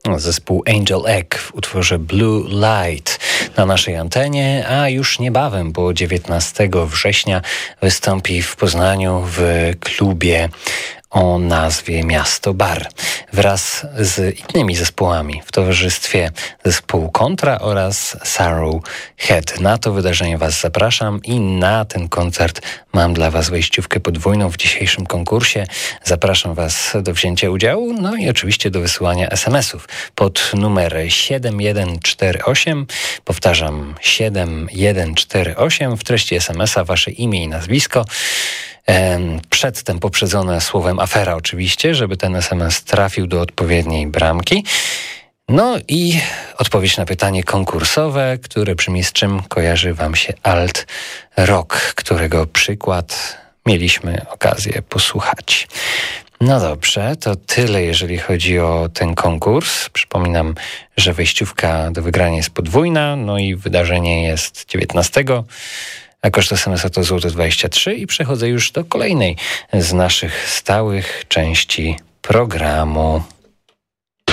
Zespół Angel Egg w utworze Blue Light na naszej antenie, a już niebawem, bo 19 września wystąpi w Poznaniu w klubie o nazwie Miasto Bar wraz z innymi zespołami w towarzystwie zespołu Kontra oraz Sorrow Head. Na to wydarzenie Was zapraszam i na ten koncert mam dla Was wejściówkę podwójną w dzisiejszym konkursie. Zapraszam Was do wzięcia udziału, no i oczywiście do wysyłania SMS-ów pod numer 7148. Powtarzam, 7148. W treści SMS-a Wasze imię i nazwisko. Przedtem poprzedzone słowem afera oczywiście, żeby ten SMS trafił do odpowiedniej bramki. No i odpowiedź na pytanie konkursowe, które brzmi: z czym kojarzy Wam się alt rock, którego przykład mieliśmy okazję posłuchać. No dobrze, to tyle jeżeli chodzi o ten konkurs. Przypominam, że wejściówka do wygrania jest podwójna, no i wydarzenie jest 19. A koszt SMS-a to złoty 23 i przechodzę już do kolejnej z naszych stałych części programu.